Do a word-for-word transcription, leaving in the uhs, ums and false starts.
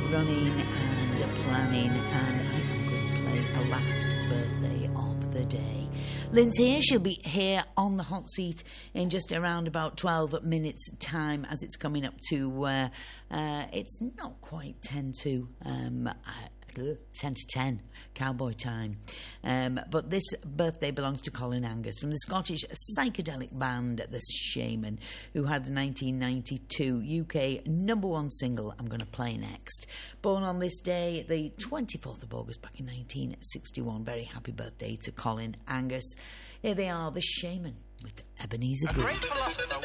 running and planning, and I'm going to play a last birthday of the day. Lynn's here. She'll be here on the hot seat in just around about twelve minutes' time, as it's coming up to, uh, uh, it's not quite ten to, um, uh, ten to ten, cowboy time. Um, but this birthday belongs to Colin Angus from the Scottish psychedelic band The Shaman, who had the nineteen ninety-two U K number one single, I'm Gonna Play Next. Born on this day, the twenty-fourth of August back in nineteen sixty-one. Very happy birthday to Colin Angus. Here they are, The Shaman with Ebenezer A Gould. great philosopher